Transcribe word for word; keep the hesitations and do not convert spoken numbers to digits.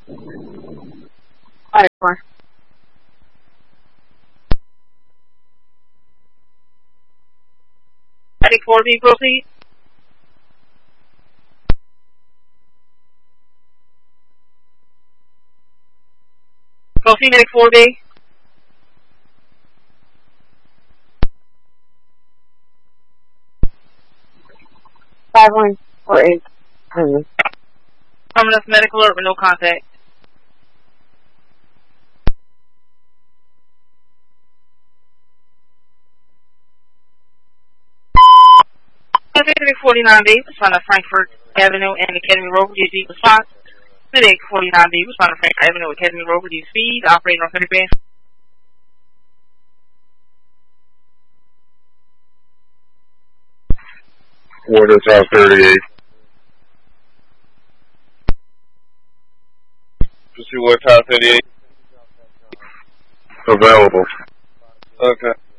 Alright, four. Medic four B, proceed. Proceed, Medic four B. Five one four eight. Coming. Coming up medical alert with no contact. Medic forty-nine B, respond to Frankfurt Avenue and Academy Road, D G response. Medic forty-nine B, respond to Frankfurt Avenue, Academy Road, D speed, operator on Center Base. Water South thirty-eight. Proceed Water South thirty-eight. Available. Okay.